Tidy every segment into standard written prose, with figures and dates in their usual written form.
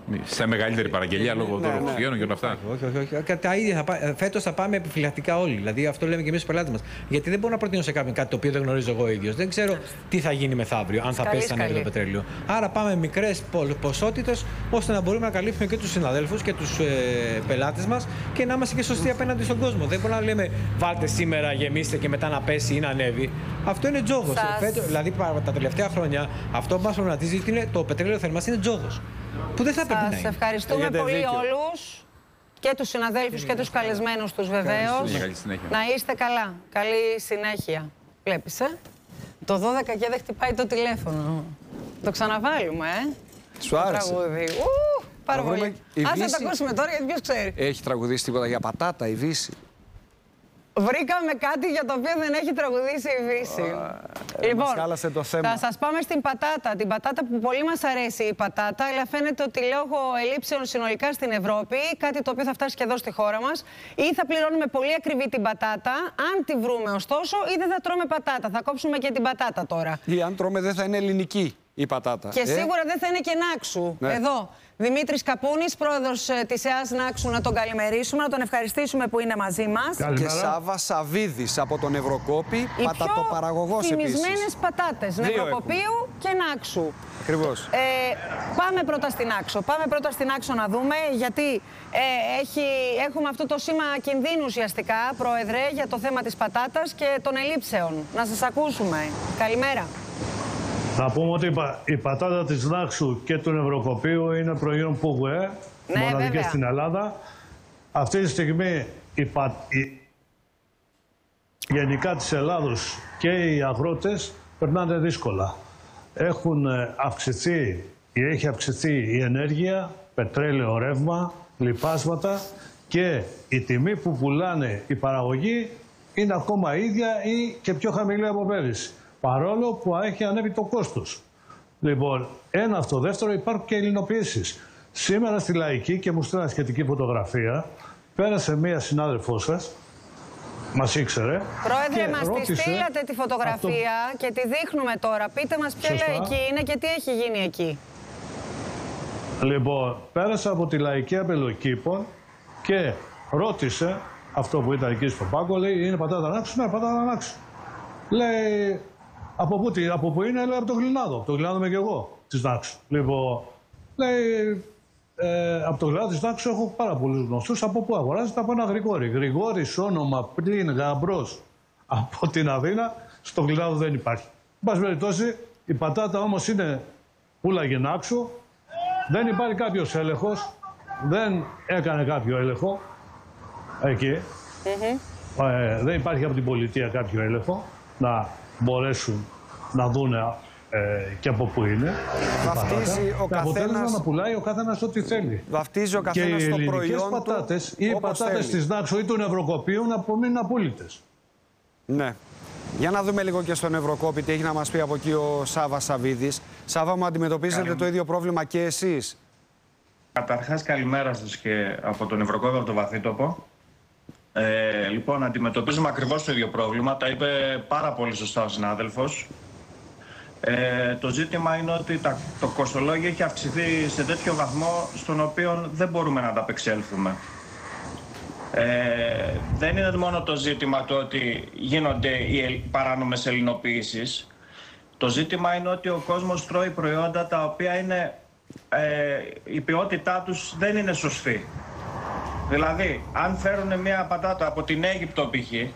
Σε μεγαλύτερη παραγγελία λόγω δωροφυγίων και όλα αυτά. Όχι. Τα ίδια φέτος θα πάμε επιφυλακτικά όλοι. Δηλαδή αυτό λέμε και εμείς στους πελάτες μας. Γιατί δεν μπορώ να προτείνω σε κάποιον κάτι το οποίο δεν γνωρίζω εγώ ίδιος. Δεν ξέρω τι θα γίνει μεθαύριο, αν θα πέσει ανέβει το πετρέλαιο. Άρα πάμε μικρές ποσότητες ώστε να μπορούμε να καλύψουμε και τους συναδέλφους και τους πελάτες μας και να είμαστε και σωστοί απέναντι στον κόσμο. Δεν μπορούμε να λέμε βάλτε σήμερα, γεμίστε και μετά να πέσει ή να ανέβει. Αυτό είναι τζόγος. Δηλαδή τα τελευταία χρόνια αυτό που μας προβληματίζει είναι το πετρέλαιο θερμάς είναι τζόγος. Που δεν θα πρέπει να είναι. Σας ευχαριστούμε πολύ όλους και τους συναδέλφους και τους καλεσμένους τους βεβαίως. Να είστε καλά. Καλή συνέχεια. Βλέπεις, το 12 και δεν χτυπάει το τηλέφωνο. Το ξαναβάλουμε, Σου άρεσε. Τραγούδι. Πάρα πολύ. Ας να το ακούσουμε τώρα γιατί ποιος ξέρει. Έχει τραγουδήσει τίποτα για πατάτα η Βύση? Βρήκαμε κάτι για το οποίο δεν έχει τραγουδήσει η Βύση. Λοιπόν, το θέμα. θα σας πάμε στην πατάτα. Την πατάτα που πολύ μας αρέσει η πατάτα, αλλά φαίνεται ότι λόγω ελλείψεων συνολικά στην Ευρώπη, κάτι το οποίο θα φτάσει και εδώ στη χώρα μας, ή θα πληρώνουμε πολύ ακριβή την πατάτα, αν τη βρούμε ωστόσο, ή δεν θα τρώμε πατάτα. Θα κόψουμε και την πατάτα τώρα. Ή αν τρώμε δεν θα είναι ελληνική η πατάτα. Και σίγουρα δεν θα είναι και Νάξου. Ναι. Εδώ. Δημήτρης Καπούνης, πρόεδρος της ΕΑΣ Νάξου, να τον καλημερίσουμε, να τον ευχαριστήσουμε που είναι μαζί μας. Καλημέρα. Και Σάβα Σαβίδης από τον Ευρωκόπη, πατατοπαραγωγός επίσης. Θυμισμένες πατάτες, Νευροκοπίου και Νάξου. Ακριβώς. Πάμε πρώτα στην Νάξο. Πάμε πρώτα στην Νάξο να δούμε, γιατί έχουμε αυτό το σήμα κινδύνου ουσιαστικά, Πρόεδρε, για το θέμα της πατάτας και των ελλείψεων. Να σας ακούσουμε. Καλημέρα. Να πούμε ότι η πατάτα της Νάξου και του Νευροκοπίου είναι προϊόν ΠΟΓΟΕ, μοναδικές στην Ελλάδα. Αυτή τη στιγμή γενικά της Ελλάδος και οι αγρότες περνάνε δύσκολα. Έχει αυξηθεί η ενέργεια, πετρέλαιο, ρεύμα, λιπάσματα και η τιμή που πουλάνε οι παραγωγοί είναι ακόμα ίδια ή και πιο χαμηλή από πέρυσι. Παρόλο που έχει ανέβει το κόστος. Λοιπόν, ένα αυτό. Δεύτερο, υπάρχουν και ελληνοποιήσεις. Σήμερα στη Λαϊκή, και μου στείλανε σχετική φωτογραφία, πέρασε μία συνάδελφό σας, μας ήξερε. Πρόεδρε, μας τη στείλατε τη φωτογραφία και τη δείχνουμε τώρα. Πείτε μας ποια Λαϊκή είναι και τι έχει γίνει εκεί. Λοιπόν, πέρασε από τη Λαϊκή Αμπελοκήπων και ρώτησε αυτό που ήταν εκεί στο πάγκο, λέει, είναι πατάτα Νάξου? Ναι, πατάτα Νάξου. Λέει, από πού είναι? Λέει, από το Γλινάδο. Από το Γλινάδο είμαι και εγώ, της Νάξου. Λοιπόν, λέει, από το Γλινάδο της Νάξου έχω πάρα πολλούς γνωστούς. Από πού αγοράζεται? Από ένα Γρηγόρη. Γρηγόρης, όνομα, πλην, γαμπρός. Από την Αθήνα, στο Γλινάδο δεν υπάρχει. Εν πάση περιπτώσει, η πατάτα όμως είναι πουλάγε Νάξου. Δεν υπάρχει κάποιος έλεγχος. Δεν έκανε κάποιο έλεγχο εκεί. Δεν υπάρχει από την πολιτεία κάποιο έλεγχο να μπορέσουν να δούνε και από πού είναι. Βαφτίζει ο καθένας να πουλάει ο καθένας ό,τι θέλει. Βαφτίζει ο καθένας το προϊόν πατάτες, του, ή οι πατάτες της Νάξου ή των Ευρωκοπίων να απομείνουν απόλυτες. Ναι. Για να δούμε λίγο και στον Ευρωκόπη τι έχει να μας πει από εκεί ο Σάββας Σαβίδης. Σάββα μου, αντιμετωπίζετε το ίδιο πρόβλημα και εσείς? Καταρχάς, καλημέρα σας και από τον Ευρωκόπη, από το Βαθύτοπο. Λοιπόν, αντιμετωπίζουμε ακριβώς το ίδιο πρόβλημα. Τα είπε πάρα πολύ σωστά ο συνάδελφος. Το ζήτημα είναι ότι το κοστολόγιο έχει αυξηθεί σε τέτοιο βαθμό στον οποίο δεν μπορούμε να ανταπεξέλθουμε. Δεν είναι μόνο το ζήτημα το ότι γίνονται οι παράνομες ελληνοποιήσεις. Το ζήτημα είναι ότι ο κόσμος τρώει προϊόντα τα οποία είναι, η ποιότητά τους δεν είναι σωστή. Δηλαδή, αν φέρουν μια πατάτα από την Αίγυπτο π.χ.,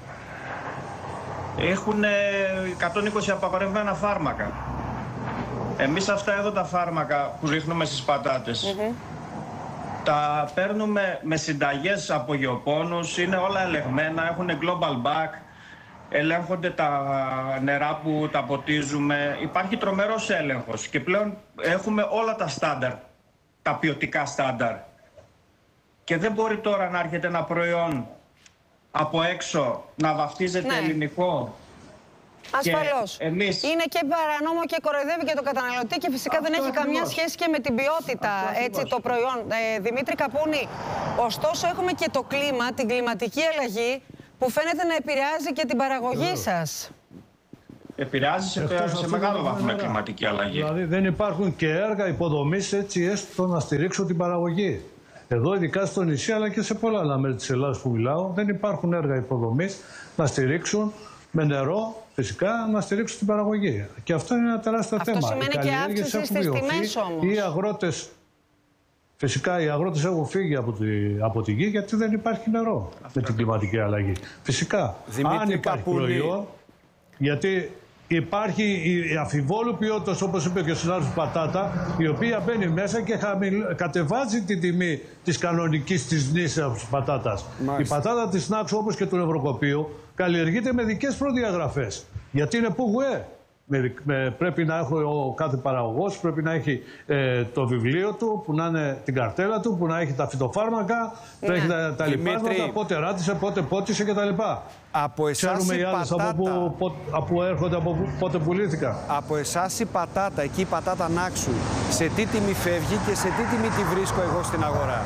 έχουν 120 απαγορευμένα φάρμακα. Εμείς αυτά εδώ τα φάρμακα που ρίχνουμε στις πατάτες, τα παίρνουμε με συνταγές από γεωπόνους, είναι όλα ελεγμένα, έχουν global back, ελέγχονται τα νερά που τα ποτίζουμε, υπάρχει τρομερός έλεγχος και πλέον έχουμε όλα τα στάνταρ, τα ποιοτικά στάνταρ. Και δεν μπορεί τώρα να έρχεται ένα προϊόν από έξω να βαφτίζεται ελληνικό. Ασφαλώς. Είναι και παρανόμο και κοροϊδεύει και το καταναλωτή και φυσικά δεν έχει καμιά σχέση και με την ποιότητα το προϊόν. Δημήτρη Καπούνη, ωστόσο έχουμε και το κλίμα, την κλιματική αλλαγή που φαίνεται να επηρεάζει και την παραγωγή σας. Επηρεάζει σε μεγάλο βαθμό η κλιματική αλλαγή. Δηλαδή δεν υπάρχουν και έργα υποδομής έτσι έστω να στηρίξουν την παραγωγή. Εδώ, ειδικά στο νησί, αλλά και σε πολλά άλλα μέρη της Ελλάδας που μιλάω, δεν υπάρχουν έργα υποδομής να στηρίξουν με νερό, φυσικά, να στηρίξουν την παραγωγή. Και αυτό είναι ένα τεράστιο θέμα. Αυτό σημαίνει και αύξηση στις τιμές όμως. Οι αγρότες, φυσικά οι αγρότες έχουν φύγει από τη γη γιατί δεν υπάρχει νερό με την κλιματική αλλαγή. Φυσικά, αν υπάρχει προϊόν, γιατί υπάρχει η αφιβόλου ποιότητας, όπως είπε και ο συνάδελφος, πατάτα, η οποία μπαίνει μέσα και κατεβάζει την τιμή της κανονικής της νήσεως πατάτας. Μάλιστα. Η πατάτα της Νάξου, όπως και του Νευροκοπείου, καλλιεργείται με δικές προδιαγραφές. Γιατί είναι πουγουέ. Πρέπει να έχει ο κάθε παραγωγός, πρέπει να έχει το βιβλίο του, που να είναι την καρτέλα του, που να έχει τα φυτοφάρμακα, να έχει τα λοιπάσματα, πότε ράτισε, πότε πότισε κτλ. Από εσάς ξέρουμε η οι άλλες πατάτα... από έρχονται, από πότε πουλήθηκαν. Από εσάς η πατάτα, εκεί η πατάτα Νάξου, σε τι τιμή φεύγει και σε τι τιμή τη βρίσκω εγώ στην αγορά?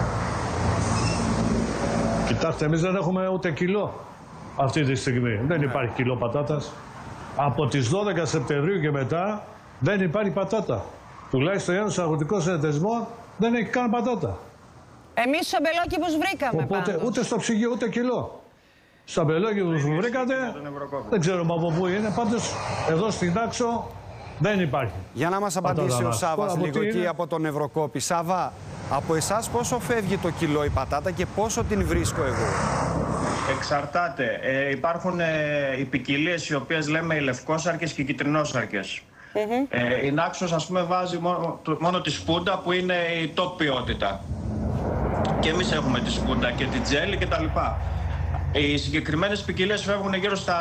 Κοιτάξτε, εμείς δεν έχουμε ούτε κιλό αυτή τη στιγμή. Δεν υπάρχει κιλό πατάτας. Από τις 12 Σεπτεμβρίου και μετά δεν υπάρχει πατάτα. Τουλάχιστον η Ένωση Αγροτικών Συνεταιρισμών δεν έχει καν πατάτα. Εμείς στους αμπελόκηπους βρήκαμε. Οπότε πάντως, ούτε στο ψυγείο ούτε κιλό. Στους αμπελόκηπους που βρήκατε, δεν ξέρουμε από πού είναι. Πάντως εδώ στην Νάξο δεν υπάρχει. Για να μας απαντήσει ο Σάββας λίγο εκεί από τον Ευρωκόπη. Σάββα, από εσάς πόσο φεύγει το κιλό η πατάτα και πόσο την βρίσκω εγώ? Εξαρτάται. Υπάρχουν οι ποικιλίες οι οποίες λέμε οι λευκόσαρκες και οι κιτρινόσαρκες. Η Νάξος, ας πούμε, βάζει μόνο τη σπούντα που είναι η top ποιότητα. Και εμείς έχουμε τη σπούντα και τη τζέλη κτλ. Οι συγκεκριμένες ποικιλίες φεύγουν γύρω στα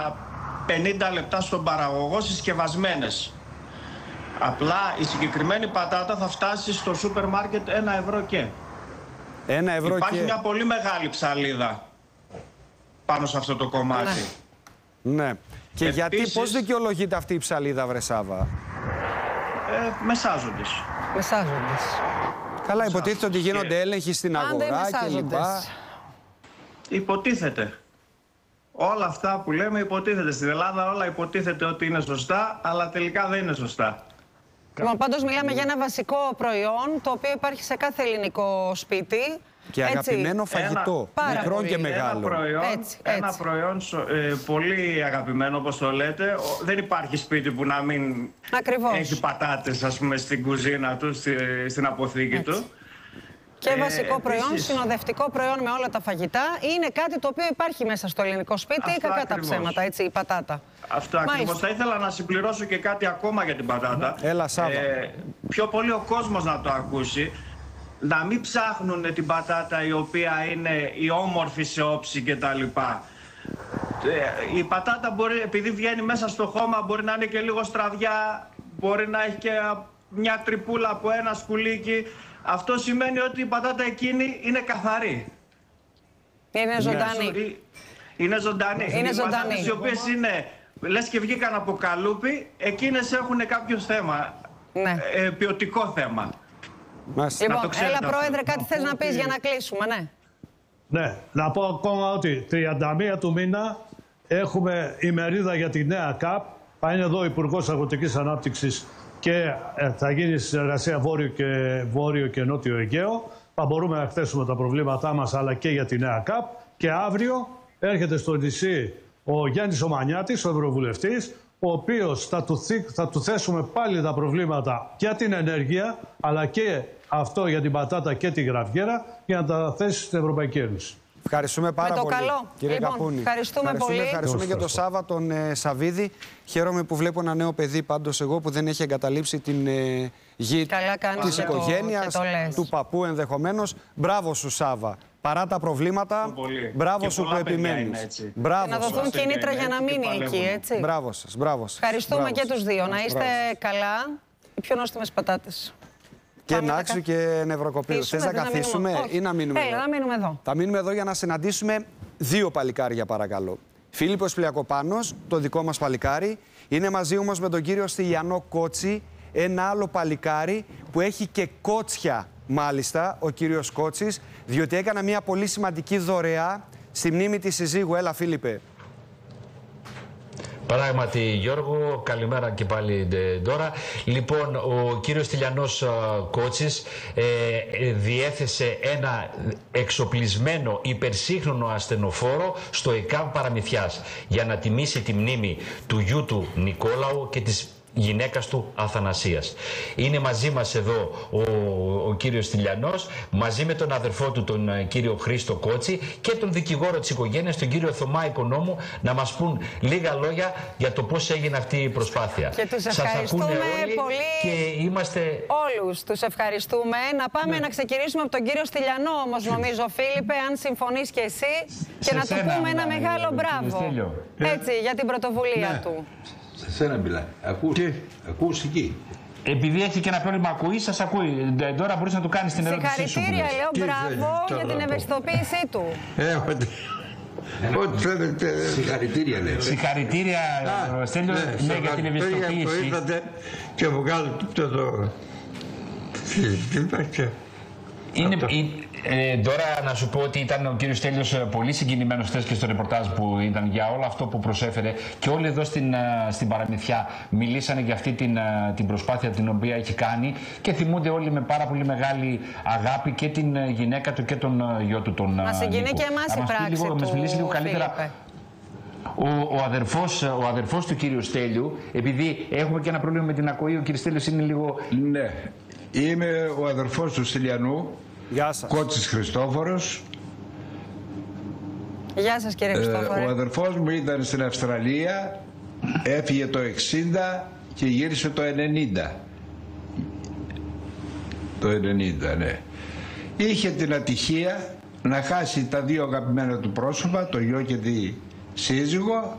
50 λεπτά στον παραγωγό συσκευασμένες. Απλά η συγκεκριμένη πατάτα θα φτάσει στο σούπερ μάρκετ 1 ευρώ και. 1 ευρώ. Υπάρχει μια πολύ μεγάλη ψαλίδα πάνω σε αυτό το κομμάτι. Ναι. Και επίσης, γιατί, πώς δικαιολογείται αυτή η ψαλίδα, βρε Σάββα? Μεσάζοντες. Καλά, υποτίθεται ότι γίνονται έλεγχοι στην αγορά κλπ. Υποτίθεται. Όλα αυτά που λέμε υποτίθεται. Στην Ελλάδα όλα υποτίθεται ότι είναι σωστά, αλλά τελικά δεν είναι σωστά. Λοιπόν, πάντως μιλάμε για ένα βασικό προϊόν, το οποίο υπάρχει σε κάθε ελληνικό σπίτι. Και αγαπημένο φαγητό, μικρό και μεγάλο. Ένα προϊόν πολύ αγαπημένο, όπως το λέτε. Δεν υπάρχει σπίτι που να μην έχει πατάτες, ας πούμε, στην κουζίνα του, στην αποθήκη του. Και βασικό προϊόν, συνοδευτικό προϊόν με όλα τα φαγητά. Είναι κάτι το οποίο υπάρχει μέσα στο ελληνικό σπίτι ή κακά τα ψέματα, έτσι, η πατάτα. Αυτό ακριβώς. Θα ήθελα να συμπληρώσω και κάτι ακόμα για την πατάτα. Έλα, Σάββα. Πιο πολύ ο κόσμος να το ακούσει. Να μην ψάχνουν την πατάτα η οποία είναι η όμορφη σε όψη κτλ. Η πατάτα μπορεί, επειδή βγαίνει μέσα στο χώμα, μπορεί να είναι και λίγο στραβιά, μπορεί να έχει και μια τρυπούλα από ένα σκουλίκι. Αυτό σημαίνει ότι η πατάτα εκείνη είναι καθαρή. Είναι ζωντανή. Είναι ζωντανή. Οι πατάτες οι οποίες είναι, λες και βγήκαν από καλούπι, εκείνες έχουν κάποιο θέμα, ποιοτικό θέμα. Λοιπόν, έλα Πρόεδρε, κάτι θες να πεις για να κλείσουμε, ναι. Ναι, να πω ακόμα ότι 31 του μήνα έχουμε ημερίδα για τη νέα ΚΑΠ. Θα είναι εδώ ο Υπουργός Αγροτικής Ανάπτυξης και θα γίνει συνεργασία Βόρειο και Νότιο Αιγαίο. Θα μπορούμε να εκθέσουμε τα προβλήματά μας, αλλά και για τη νέα ΚΑΠ. Και αύριο έρχεται στο νησί ο Γιάννης Ομανιάτης, ο Ευρωβουλευτής, ο οποίος θα του θέσουμε πάλι τα προβλήματα για την ενέργεια, αλλά και αυτό για την πατάτα και τη γραβιέρα, για να τα θέσει στην Ευρωπαϊκή Ένωση. Ευχαριστούμε πάρα πολύ, κύριε Καπούνη. Ευχαριστούμε πολύ. Ευχαριστούμε και τον Σάββα, τον Σαββίδη. Χαίρομαι που βλέπω ένα νέο παιδί, πάντως εγώ, που δεν έχει εγκαταλείψει την γη της οικογένειας, του παππού ενδεχομένως. Μπράβο σου, Σάββα. Παρά τα προβλήματα, μπράβο σου που επιμένεις. Να δοθούν κίνητρα για να μείνει εκεί, έτσι. Μπράβο σας, μπράβο σας. Ευχαριστούμε και τους δύο. Να είστε καλά. Οι πιο νόστιμες πατάτες. Και Νάξου και Νευροκοπείου. Θες να καθίσουμε ή να μείνουμε εδώ? Να μείνουμε εδώ. Θα μείνουμε εδώ για να συναντήσουμε δύο παλικάρια, παρακαλώ. Φίλιππος Πλιακοπάνος, το δικό μας παλικάρι. Είναι μαζί όμως με τον κύριο Στυλιανό Κότσι, ένα άλλο παλικάρι που έχει και κότσια, μάλιστα, ο κύριος Κότσης, διότι έκανα μια πολύ σημαντική δωρεά στη μνήμη της συζύγου. Έλα, Φίλιππε. Πράγματι, Γιώργο, καλημέρα και πάλι τώρα. Λοιπόν, ο κύριος Στυλιανός Κότσης διέθεσε ένα εξοπλισμένο υπερσύγχρονο ασθενοφόρο στο ΕΚΑΒ Παραμυθιάς για να τιμήσει τη μνήμη του γιού του Νικόλαου και της γυναίκας του Αθανασίας. Είναι μαζί μας εδώ ο κύριος Στυλιανός, μαζί με τον αδερφό του, τον κύριο Χρήστο Κότση, και τον δικηγόρο της οικογένειας, τον κύριο Θωμά Οικονόμου, να μας πούν λίγα λόγια για το πώς έγινε αυτή η προσπάθεια. Και τους ευχαριστούμε πολύ. Και είμαστε... Όλους τους ευχαριστούμε. Να πάμε να ξεκινήσουμε από τον κύριο Στυλιανό όμως, νομίζω, Φίλιππε, αν συμφωνείς και εσύ, και να του πούμε ένα μεγάλο μπράβο. Έτσι, για την πρωτοβουλία του. Σε σένα μιλάει. Ακούς εκεί. Επειδή έχει και ένα πρόβλημα ακοή, σας ακούει. Τώρα μπορείς να του κάνεις την ερώτησή σου. Συγχαρητήρια, λέω, μπράβο για την ευαισθητοποίησή του. Ό,τι θέλετε. Συγχαρητήρια, λέει. Συγχαρητήρια, Στέλιο, για την ευαισθητοποίηση. Το ήρθατε και βγάλετε το... Τώρα να σου πω ότι ήταν ο κύριος Στέλιος πολύ συγκινημένος χθες και στο ρεπορτάζ που ήταν για όλο αυτό που προσέφερε, και όλοι εδώ στην Παραμυθιά μιλήσανε για αυτή την προσπάθεια την οποία έχει κάνει, και θυμούνται όλοι με πάρα πολύ μεγάλη αγάπη και την γυναίκα του και τον γιο του, τον Νίκο. Μας συγκινεί και εμάς η πράξη του, μας μιλήσει λίγο καλύτερα. Ο αδερφός του κύριου Στέλιου, επειδή έχουμε και ένα πρόβλημα με την ακοή, ο κύριος Στέλιος είναι λίγο... Ναι, είμαι ο αδερφός του Στυλιανού. Γεια σας. Κότσης Χριστόφορος. Γεια σας, κύριε Χριστόφορε. Ο αδερφός μου ήταν στην Αυστραλία, έφυγε το 60 και γύρισε το 90. Το 90, ναι. Είχε την ατυχία να χάσει τα δύο αγαπημένα του πρόσωπα, το γιο και τη σύζυγο,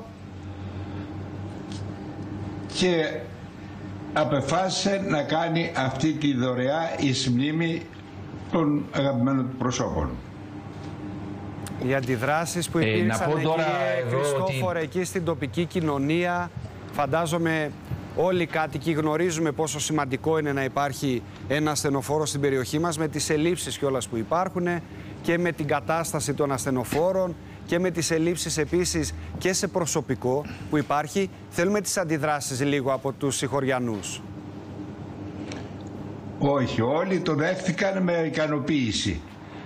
και απεφάσισε να κάνει αυτή τη δωρεά εις μνήμη των αγαπημένων του προσώπων. Οι αντιδράσεις που υπήρξαν, κύριε Χριστόφορε, εκεί στην τοπική κοινωνία, φαντάζομαι όλοι οι κάτοικοι γνωρίζουμε πόσο σημαντικό είναι να υπάρχει ένα ασθενοφόρο στην περιοχή μας, με τις ελλείψεις κιόλας που υπάρχουν και με την κατάσταση των ασθενοφόρων και με τις ελλείψεις επίσης και σε προσωπικό που υπάρχει. Θέλουμε τις αντιδράσεις λίγο από τους συγχωριανούς. Όχι, όλοι το δέχτηκαν με ικανοποίηση.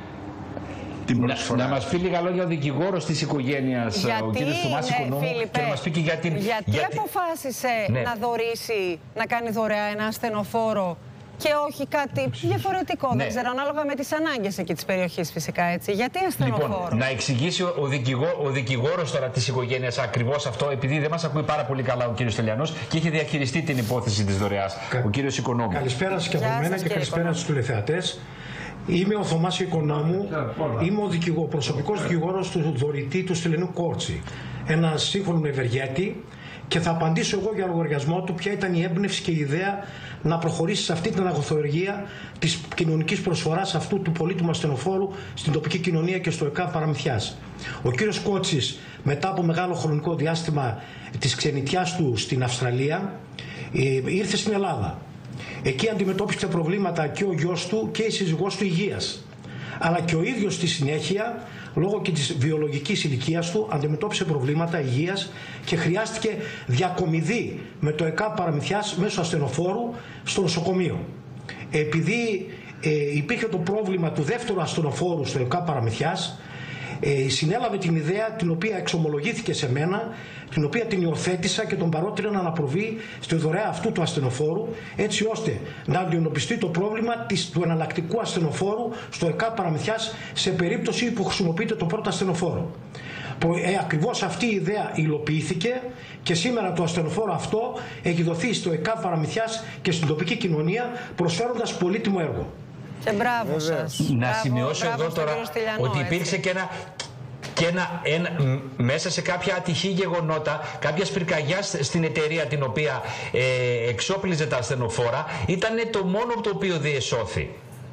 Να μας πει λίγα λόγια ο δικηγόρος της οικογένειας, ο κύριος Θωμάς Οικονόμου, και να μας πει και για την... Γιατί αποφάσισε να δωρήσει, να κάνει δωρεά ένα ασθενοφόρο και όχι κάτι διαφορετικό, δεν ξέρω, ανάλογα με τις ανάγκες εκεί της περιοχής φυσικά, έτσι. Γιατί ασθενοφόρο? Λοιπόν, να εξηγήσει ο δικηγόρος τώρα της οικογένειας ακριβώς αυτό, επειδή δεν μας ακούει πάρα πολύ καλά ο κύριος Στυλιανός και είχε διαχειριστεί την υπόθεση της δωρεάς, ο κύριος Οικονόμου. Καλησπέρα σας και από μένα και καλησπέρα στους τηλεθεατές. Είμαι ο Θωμάς Οικονόμου, είμαι ο προσωπικός δικηγόρος του δωρητή του Στυλιανού Κότση, ένα σύγχρονο ευεργέτη, και θα απαντήσω εγώ για λογαριασμό του ποια ήταν η έμπνευση και η ιδέα να προχωρήσει σε αυτή την αγωθοεργία της κοινωνικής προσφοράς αυτού του πολύτιμου ασθενοφόρου στην τοπική κοινωνία και στο ΕΚΑΒ Παραμυθιάς. Ο κύριος Κότσης, μετά από μεγάλο χρονικό διάστημα της ξενιτιάς του στην Αυστραλία, ήρθε στην Ελλάδα. Εκεί αντιμετώπισε προβλήματα και ο γιος του και η σύζυγός του υγείας. Αλλά και ο ίδιος στη συνέχεια, λόγω και της βιολογικής ηλικίας του, αντιμετώπισε προβλήματα υγείας και χρειάστηκε διακομιδή με το ΕΚΑΒ Παραμυθιάς μέσω ασθενοφόρου στο νοσοκομείο. Επειδή υπήρχε το πρόβλημα του δεύτερου ασθενοφόρου στο ΕΚΑΒ Παραμυθιάς, συνέλαβε την ιδέα, την οποία εξομολογήθηκε σε μένα, την οποία την υιοθέτησα και τον παρότρινα να αναπροβεί στη δωρεά αυτού του ασθενοφόρου, έτσι ώστε να αντιμετωπιστεί το πρόβλημα του εναλλακτικού ασθενοφόρου στο ΕΚΑΒ Παραμυθιάς σε περίπτωση που χρησιμοποιείται το πρώτο ασθενοφόρο. Ακριβώς αυτή η ιδέα υλοποιήθηκε και σήμερα το ασθενοφόρο αυτό έχει δοθεί στο ΕΚΑΒ Παραμυθιάς και στην τοπική κοινωνία, προσφέροντας πολύτιμο έργο. Και μπράβο σας. Να σημειώσω εδώ τώρα ότι υπήρξε και μέσα σε κάποια ατυχή γεγονότα, κάποια σπυρκαγιά στην εταιρεία την οποία εξόπλιζε τα ασθενοφόρα, ήταν το μόνο το οποίο διεσώθη.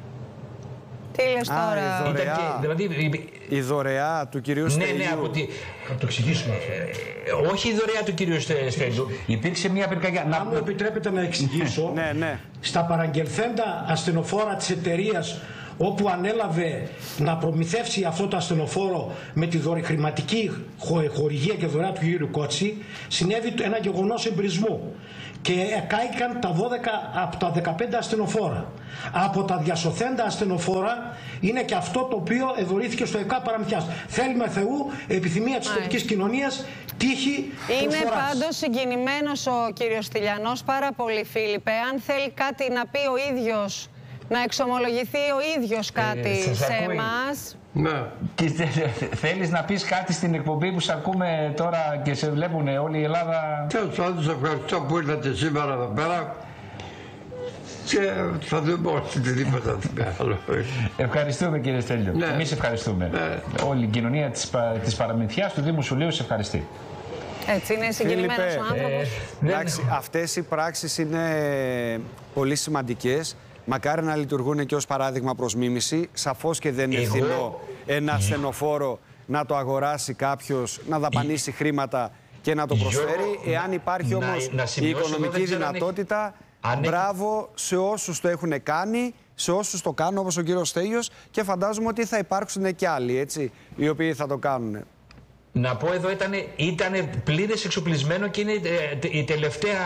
Τι λες τώρα? Η δωρεά του κυρίου Στέλιου. Ναι, να το εξηγήσουμε αυτό. Όχι η δωρεά του κυρίου Στέλιου. Υπήρξε μια πυρκαγιά. Αν μου επιτρέπετε να εξηγήσω, στα παραγγελθέντα ασθενοφόρα της εταιρείας όπου ανέλαβε να προμηθεύσει αυτό το ασθενοφόρο με τη χρηματική χορηγία και δωρεά του κύριου Κότση, συνέβη ένα γεγονός εμπρισμού και κάηκαν τα 12 από τα 15 ασθενοφόρα. Από τα διασωθέντα ασθενοφόρα είναι και αυτό το οποίο εδωρήθηκε στο ΕΚΑ Παραμυθιάς. Θέλουμε Θεού, επιθυμία της τοπικής κοινωνίας, τύχη προσφοράς. Είναι πάντως συγκινημένος ο κύριος Στυλιανός, πάρα πολύ, Φίλιππε. Αν θέλει κάτι να πει ο ίδιος, να εξομολογηθεί ο ίδιος κάτι σε εμάς. Ναι. Και θέλεις να πεις κάτι στην εκπομπή που σε ακούμε τώρα και σε βλέπουν όλη η Ελλάδα? Τέλος πάντων, σας ευχαριστώ που ήρθατε σήμερα εδώ πέρα και θα δούμε οτιδήποτε άλλο. Ευχαριστούμε, κύριε Στέλιο. Ναι. Εμείς ευχαριστούμε. Ναι. Όλη η κοινωνία της Παραμυθιάς του Δήμου Σουλείου σε ευχαριστεί. Έτσι, είναι συγκινημένος ο άνθρωπος. Εντάξει, αυτές οι πράξεις είναι πολύ σημαντικές. Μακάρι να λειτουργούν και ως παράδειγμα προς μίμηση. Σαφώς και δεν είναι φθηνό ένα ασθενοφόρο να το αγοράσει κάποιος, να δαπανίσει χρήματα και να το προσφέρει. Εάν υπάρχει όμως η οικονομική δυνατότητα, μπράβο σε όσους το έχουν κάνει, σε όσους το κάνουν όπως ο κύριος Στέλιος, και φαντάζομαι ότι θα υπάρξουν και άλλοι, έτσι, οι οποίοι θα το κάνουν. Να πω εδώ, ήταν πλήρες εξοπλισμένο και είναι η τελευταία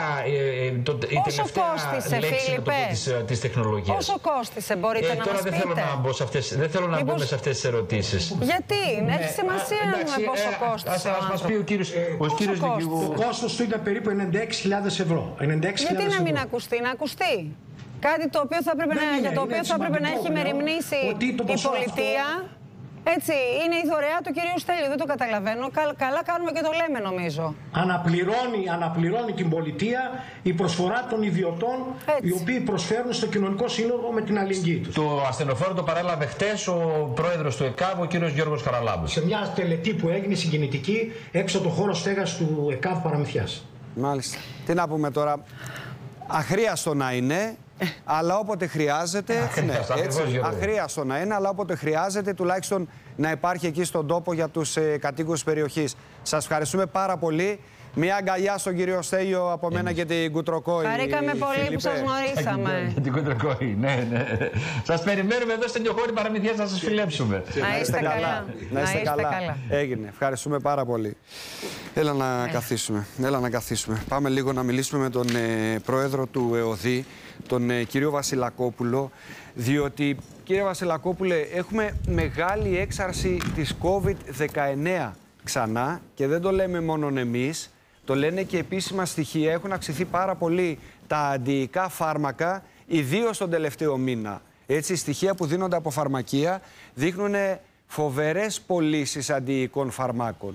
λέξη της τεχνολογίας. Πόσο κόστισε, μπορείτε να μας πείτε? Τώρα δεν θέλω να μπούμε σε αυτές τις ερωτήσεις. Γιατί, έχει σημασία να δούμε πόσο κόστισε. Ας μας πει ο κύριος Δικηγού. Το κόστος του ήταν περίπου 96.000 ευρώ. Γιατί να μην ακουστεί, να ακουστεί. Κάτι το οποίο θα έπρεπε για το οποίο θα έπρεπε να έχει μεριμνήσει η πολιτεία. Έτσι, είναι η δωρεά του κυρίου Στέλιου, δεν το καταλαβαίνω. Καλά κάνουμε και το λέμε, νομίζω. Αναπληρώνει την πολιτεία η προσφορά των ιδιωτών, οι οποίοι προσφέρουν στο κοινωνικό σύνολο με την αλληλεγγύη τους. Το ασθενοφόρο το παρέλαβε χτες ο πρόεδρος του ΕΚΑΒ, ο κύριος Γιώργος Χαραλάμπους. Σε μια τελετή που έγινε συγκινητική έξω από το χώρο στέγασης του ΕΚΑΒ Παραμυθιάς. Μάλιστα. Τι να πούμε τώρα. Αχρίαστο να είναι. Αλλά όποτε χρειάζεται, αχρίαστο να είναι, αλλά όποτε χρειάζεται τουλάχιστον να υπάρχει εκεί στον τόπο για τους κατοίκους της περιοχής. Σας ευχαριστούμε πάρα πολύ. Μια αγκαλιά στον κύριο Στέλιο από μένα και την Κουτροκόη. Χαρήκαμε πολύ που σας γνωρίσαμε. Και την Κουτροκόη, ναι. Σας περιμένουμε εδώ στην Νιοχώρη Παραμυθιάς να σας φιλέψουμε. Να είστε καλά. Να είστε καλά. Έγινε. Ευχαριστούμε πάρα πολύ. Έλα να καθίσουμε. Πάμε λίγο να μιλήσουμε με τον πρόεδρο του ΕΟΔΗ, τον κύριο Βασιλακόπουλο, διότι, κύριε Βασιλακόπουλε, έχουμε μεγάλη έξαρση της COVID-19 ξανά και δεν το λέμε μόνον εμείς, το λένε και επίσημα στοιχεία. Έχουν αυξηθεί πάρα πολύ τα αντιϊκά φάρμακα, ιδίως τον τελευταίο μήνα. Έτσι, στοιχεία που δίνονται από φαρμακεία δείχνουν φοβερές πωλήσεις αντιϊκών φαρμάκων.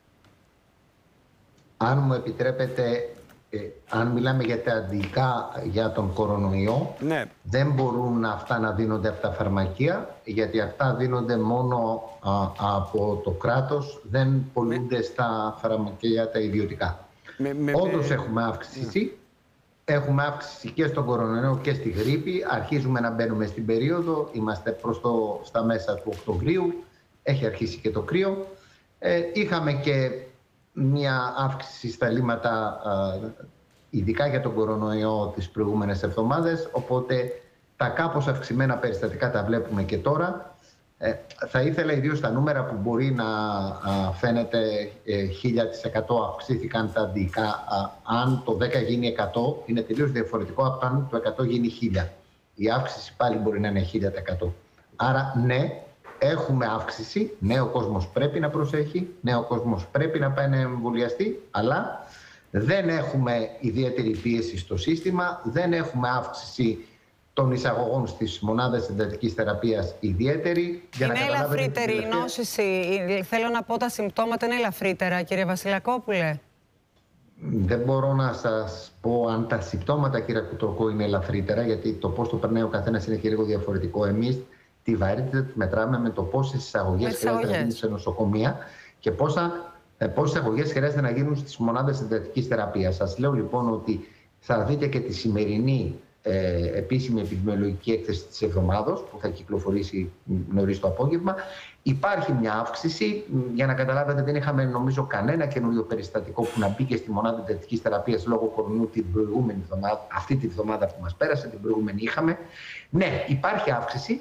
Αν μου επιτρέπετε, αν μιλάμε για τα αντιϊκά για τον κορονοϊό, ναι, δεν μπορούν αυτά να δίνονται από τα φαρμακεία, γιατί αυτά δίνονται μόνο από το κράτος, δεν πωλούνται στα φαρμακεία τα ιδιωτικά. Όντως έχουμε αύξηση. Έχουμε αύξηση και στον κορονοϊό και στη γρίπη. Αρχίζουμε να μπαίνουμε στην περίοδο. Είμαστε στα μέσα του Οκτωβρίου. Έχει αρχίσει και το κρύο. Είχαμε και μια αύξηση στα λύματα, ειδικά για τον κορονοϊό, τις προηγούμενες εβδομάδες. Οπότε τα κάπως αυξημένα περιστατικά τα βλέπουμε και τώρα. Θα ήθελα ιδίως τα νούμερα που μπορεί να φαίνεται 1000% αυξήθηκαν τα αντιϊκά. Αν το 10 γίνει 100, είναι τελείως διαφορετικό από αν το 100 γίνει 1000. Η αύξηση πάλι μπορεί να είναι 1000%. Άρα ναι, έχουμε αύξηση. Ναι, ο κόσμος πρέπει να προσέχει. Ναι, ο κόσμος πρέπει να πάει να εμβολιαστεί. Αλλά δεν έχουμε ιδιαίτερη πίεση στο σύστημα. Δεν έχουμε αύξηση των εισαγωγών στις μονάδες εντατικής θεραπείας ιδιαίτερη. Είναι ελαφρύτερη η νόσηση. Θέλω να πω, τα συμπτώματα είναι ελαφρύτερα, κύριε Βασιλακόπουλε. Δεν μπορώ να σας πω αν τα συμπτώματα, κύριε Κουτροκό, είναι ελαφρύτερα, γιατί το πώς το περνάει ο καθένας είναι και λίγο διαφορετικό. Εμείς τη βαρύτητα τη μετράμε με το πόσες εισαγωγές χρειάζεται να γίνουν σε νοσοκομεία και πόσες εισαγωγές χρειάζεται να γίνουν στις μονάδες εντατικής θεραπείας. Σας λέω λοιπόν ότι θα δείτε και τη σημερινή επίσημη επιδημιολογική έκθεση της εβδομάδος που θα κυκλοφορήσει νωρίς το απόγευμα. Υπάρχει μια αύξηση. Για να καταλάβετε, δεν είχαμε νομίζω κανένα καινούριο περιστατικό που να μπήκε στη μονάδα εντατικής θεραπείας λόγω κορονοϊού την προηγούμενη εβδομάδα. Αυτή τη βδομάδα που μας πέρασε, την προηγούμενη είχαμε. Ναι, υπάρχει αύξηση.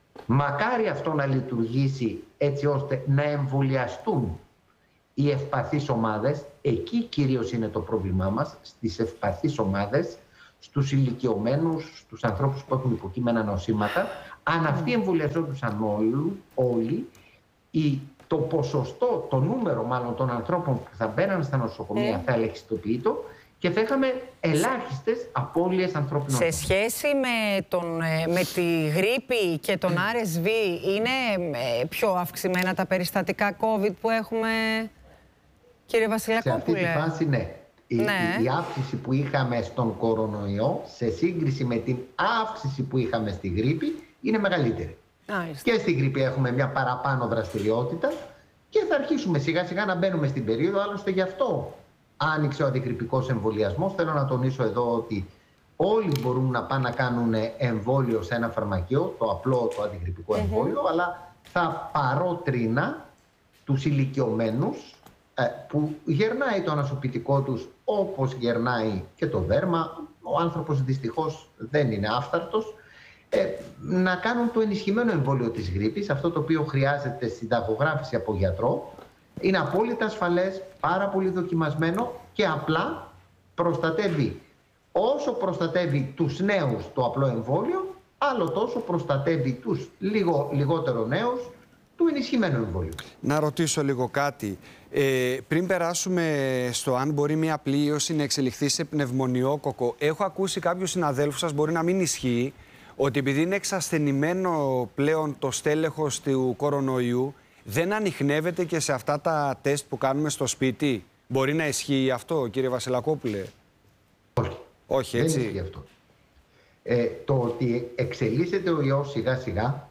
Μακάρι αυτό να λειτουργήσει έτσι ώστε να εμβολιαστούν οι ευπαθείς ομάδες. Εκεί κυρίως είναι το πρόβλημά μας, στις ευπαθείς ομάδες, στους ηλικιωμένους, στους ανθρώπους που έχουν υποκείμενα νοσήματα. Αν αυτοί εμβολιαζόντουσαν όλοι, το ποσοστό, το νούμερο μάλλον των ανθρώπων που θα μπαίναν στα νοσοκομεία θα ελεγχιστοποιείται και θα είχαμε ελάχιστες απώλειες ανθρώπινων. Σε σχέση με τη γρίπη και τον RSV, είναι πιο αυξημένα τα περιστατικά COVID που έχουμε, κύριε Βασιλακόπουλε? Σε αυτή τη φάση ναι. Η αύξηση που είχαμε στον κορονοϊό σε σύγκριση με την αύξηση που είχαμε στη γρίπη είναι μεγαλύτερη. Και στη γρίπη έχουμε μια παραπάνω δραστηριότητα και θα αρχίσουμε σιγά σιγά να μπαίνουμε στην περίοδο. Άλλωστε γι' αυτό άνοιξε ο αντιγρυπικός εμβολιασμός. Θέλω να τονίσω εδώ ότι όλοι μπορούν να πάνε να κάνουν εμβόλιο σε ένα φαρμακείο, το απλό το αντιγρυπικό εμβόλιο, αλλά θα παρότρινα τους ηλικιωμένους που γερνάει το ανασωπητικό τους όπως γερνάει και το δέρμα. Ο άνθρωπος δυστυχώς δεν είναι άφθαρτος. Να κάνουν το ενισχυμένο εμβόλιο της γρίπης, αυτό το οποίο χρειάζεται συνταγογράφηση από γιατρό. Είναι απόλυτα ασφαλές, πάρα πολύ δοκιμασμένο και απλά προστατεύει. Όσο προστατεύει τους νέους το απλό εμβόλιο, άλλο τόσο προστατεύει τους λιγότερο νέους του ενισχυμένου εμβόλιου. Να ρωτήσω λίγο κάτι. Πριν περάσουμε στο αν μπορεί μια πλοίωση να εξελιχθεί σε πνευμονιόκοκο, έχω ακούσει κάποιους συναδέλφους σας, μπορεί να μην ισχύει, ότι επειδή είναι εξασθενημένο πλέον το στέλεχος του κορονοϊού, δεν ανιχνεύεται και σε αυτά τα τεστ που κάνουμε στο σπίτι. Μπορεί να ισχύει αυτό, κύριε Βασιλακόπουλε? Όχι. Όχι, έτσι. Δεν ισχύει αυτό. Το ότι εξελίσσεται ο ιός σιγά σιγά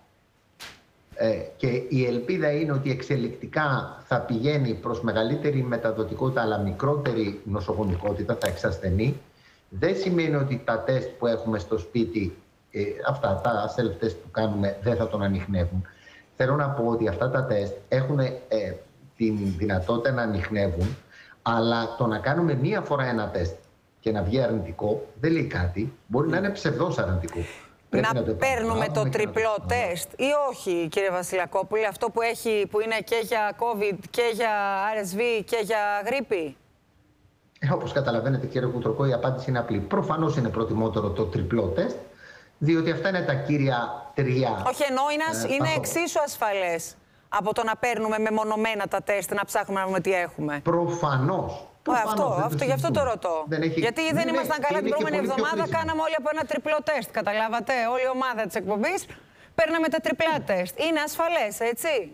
και η ελπίδα είναι ότι εξελικτικά θα πηγαίνει προς μεγαλύτερη μεταδοτικότητα αλλά μικρότερη νοσοκομικότητα, θα εξασθενεί, δεν σημαίνει ότι τα τεστ που έχουμε στο σπίτι, αυτά τα self-test που κάνουμε, δεν θα τον ανιχνεύουν. Θέλω να πω ότι αυτά τα τεστ έχουν την δυνατότητα να ανιχνεύουν, αλλά το να κάνουμε μία φορά ένα τεστ και να βγει αρνητικό δεν λέει κάτι. Μπορεί να είναι ψευδός αρνητικό. Να παίρνουμε το τριπλό τεστ ή όχι, κύριε Βασιλακόπουλε, αυτό που είναι και για COVID και για RSV και για γρίπη? Όπως καταλαβαίνετε, κύριε Κουτροκό, η απάντηση είναι απλή. Προφανώς είναι προτιμότερο το τριπλό τεστ, διότι αυτά είναι τα κύρια τρία. Όχι, ενώ είναι εξίσου ασφαλές από το να παίρνουμε μεμονωμένα τα τεστ, να ψάχνουμε να δούμε τι έχουμε. Προφανώς. Γι' αυτό το ρωτώ. Γιατί δεν ήμασταν καλά την προηγούμενη εβδομάδα, κάναμε όλοι από ένα τριπλό τεστ. Καταλάβατε, όλη η ομάδα της εκπομπής παίρναμε τα τριπλά τεστ. Είναι ασφαλές, έτσι?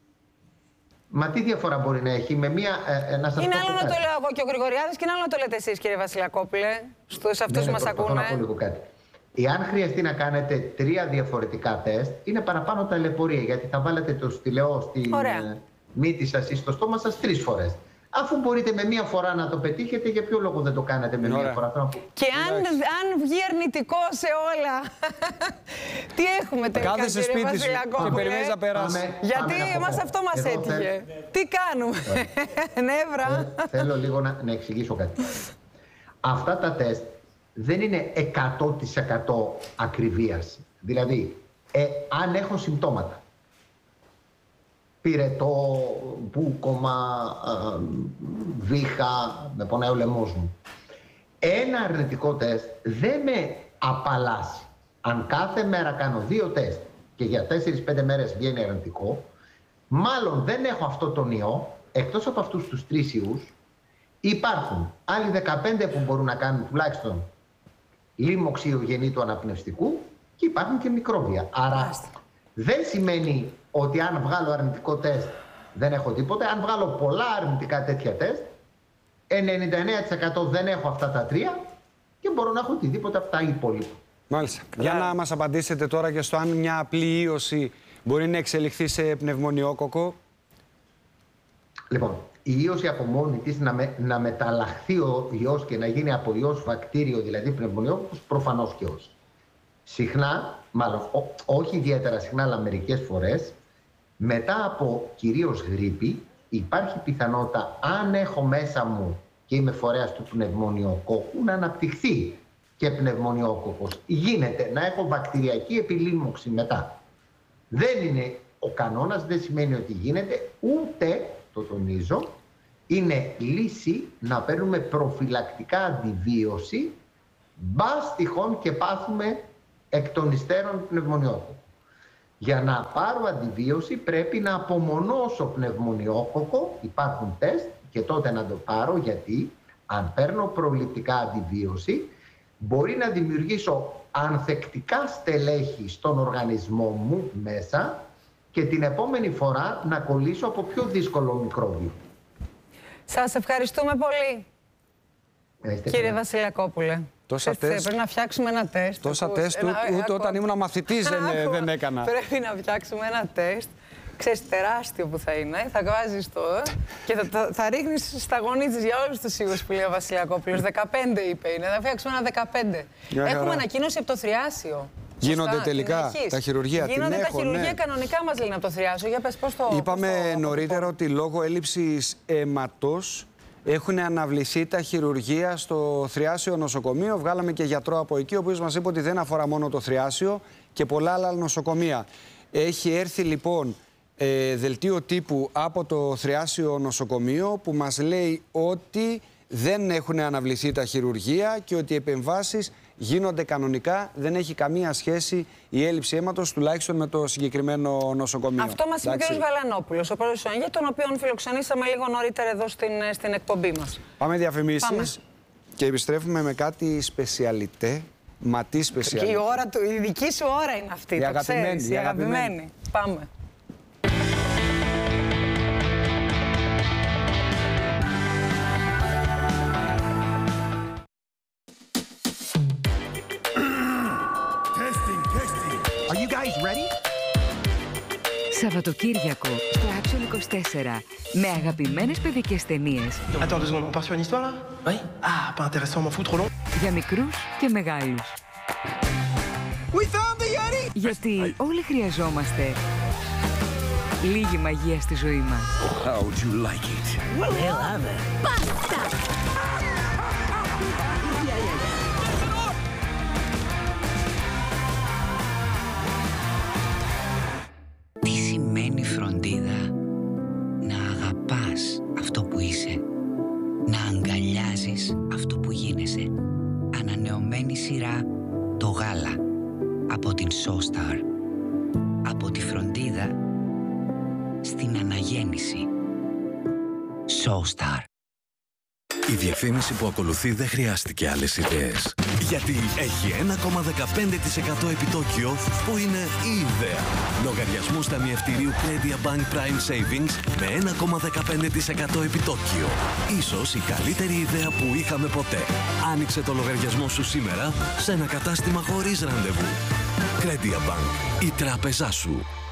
Μα τι διαφορά μπορεί να έχει με μία. Είναι άλλο να το λέω εγώ και ο Γρηγοριάδης και είναι άλλο να το λέτε εσείς, κύριε Βασιλακόπουλε, σε αυτούς που μας ακούνε. Να πω λίγο κάτι. Εάν χρειαστεί να κάνετε 3 διαφορετικά τεστ, είναι παραπάνω ταλαιπωρία, γιατί θα βάλετε το στυλαιό στη μύτη σας ή στο στόμα σας 3 φορές. Αφού μπορείτε με μία φορά να το πετύχετε, για ποιο λόγο δεν το κάνετε με μία φορά? Και αν βγει αρνητικό σε όλα, τι έχουμε τελικά, κάθεσαι κύριε σπίτι σου και περιμένεις να περάσει. Γιατί εμάς αυτό μας έτυχε. Τι κάνουμε? Νεύρα. Θέλω λίγο να εξηγήσω κάτι. Αυτά τα τεστ δεν είναι 100% ακριβίας. Δηλαδή, αν έχω συμπτώματα, πυρετό, μπούκομα, βήχα, με πονάει ο λαιμός μου, ένα αρνητικό τεστ δεν με απαλλάσσει. Αν κάθε μέρα κάνω 2 τεστ και για 4-5 μέρες βγαίνει αρνητικό, μάλλον δεν έχω αυτό τον ιό. Εκτός από αυτούς τους 3 ιούς, υπάρχουν άλλοι 15 που μπορούν να κάνουν τουλάχιστον λίμωξη ιογενή αναπνευστικού και υπάρχουν και μικρόβια. Άρα δεν σημαίνει ότι αν βγάλω αρνητικό τεστ δεν έχω τίποτα. Αν βγάλω πολλά αρνητικά τέτοια τεστ, 99% δεν έχω αυτά τα 3 και μπορώ να έχω οτιδήποτε από τα υπόλοιπα. Μάλιστα. Για να μας απαντήσετε τώρα και στο αν μια απλή ίωση μπορεί να εξελιχθεί σε πνευμονιόκοκο. Λοιπόν, η ίωση από μόνη της να μεταλλαχθεί ο ιός και να γίνει από ιός βακτήριο, δηλαδή πνευμονιόκοκος, προφανώς και όχι. Συχνά, μάλλον όχι ιδιαίτερα συχνά, αλλά μερικές φορές, μετά από κυρίως γρίπη, υπάρχει πιθανότητα, αν έχω μέσα μου και είμαι φορέας του πνευμονιοκόκκου, να αναπτυχθεί και πνευμονιόκοκος. Γίνεται να έχω βακτηριακή επιλήμωξη μετά. Δεν είναι ο κανόνας, δεν σημαίνει ότι γίνεται, ούτε, το τονίζω, είναι λύση να παίρνουμε προφυλακτικά αντιβίωση, μπας τυχόν και πάθουμε εκ των υστέρων πνευμονιόκοκο. Για να πάρω αντιβίωση πρέπει να απομονώσω πνευμονιόκοκο, υπάρχουν τεστ και τότε να το πάρω, γιατί αν παίρνω προληπτικά αντιβίωση μπορεί να δημιουργήσω ανθεκτικά στελέχη στον οργανισμό μου μέσα και την επόμενη φορά να κολλήσω από πιο δύσκολο μικρόβιο. Σας ευχαριστούμε πολύ, κύριε Βασιλακόπουλε. Τόσα τεστ. Πρέπει να φτιάξουμε ένα τεστ. Τόσα τεστ, ούτε όταν ήμουν μαθητής δεν έκανα. Πρέπει να φτιάξουμε ένα τεστ. Ξέρεις, τεράστιο που θα είναι. Θα βάζεις το και θα ρίχνεις στα γονίτσες για όλους τους οίκους που λέει ο Βασιλακόπουλος. 15 είπε είναι. Θα φτιάξουμε ένα 15. Έχουμε ανακοίνωση από το Θριάσιο. Γίνονται τελικά τα χειρουργεία. Γίνονται τα χειρουργεία κανονικά, μας λένε από το Θριάσιο. Για πες πώς το... Είπαμε νωρίτερα ότι λόγω έλλειψης αίματος έχουν αναβληθεί τα χειρουργεία στο Θριάσιο νοσοκομείο. Βγάλαμε και γιατρό από εκεί, ο οποίος μας είπε ότι δεν αφορά μόνο το Θριάσιο και πολλά άλλα νοσοκομεία. Έχει έρθει λοιπόν δελτίο τύπου από το Θριάσιο νοσοκομείο που μας λέει ότι δεν έχουν αναβληθεί τα χειρουργεία και ότι οι επεμβάσεις γίνονται κανονικά. Δεν έχει καμία σχέση η έλλειψη αίματος, τουλάχιστον με το συγκεκριμένο νοσοκομείο. Αυτό μας είπε ο κ. Γαλανόπουλος, ο πρόεδρος του ΟΝΓΕ, τον οποίον φιλοξενήσαμε λίγο νωρίτερα εδώ στην εκπομπή μας. Πάμε διαφημίσεις και επιστρέφουμε με κάτι σπεσιαλιτέ. Ματί σπεσιαλιτέ. Και η δική σου ώρα είναι αυτή, το ξέρεις, η αγαπημένη. Πάμε. Are you guys ready? Σαββατοκύριακο στο Action 24 με αγαπημένες παιδικές ταινίες. Attends 2 secondes, on part sur une histoire là? Oui. Ah, pas intéressant, m'en fous, trop long. Για μικρούς και μεγάλους. We found the Yeti! Γιατί όλοι χρειαζόμαστε λίγη μαγεία στη ζωή μας. How would you like it? Well, hell have it. Basta! Τι σημαίνει φροντίδα? Να αγαπάς αυτό που είσαι, να αγκαλιάζεις αυτό που γίνεσαι. Ανανεωμένη σειρά το γάλα από την SoStar. Από τη φροντίδα στην αναγέννηση. SoStar. Η διαφήμιση που ακολουθεί δεν χρειάστηκε άλλες ιδέες. Γιατί έχει 1,15% επιτόκιο που είναι η ιδέα. Λογαριασμούς ταμιευτηρίου Credit Bank Prime Savings με 1,15% επιτόκιο. Ίσως η καλύτερη ιδέα που είχαμε ποτέ. Άνοιξε το λογαριασμό σου σήμερα σε ένα κατάστημα χωρίς ραντεβού. Credit Bank, η τράπεζά σου.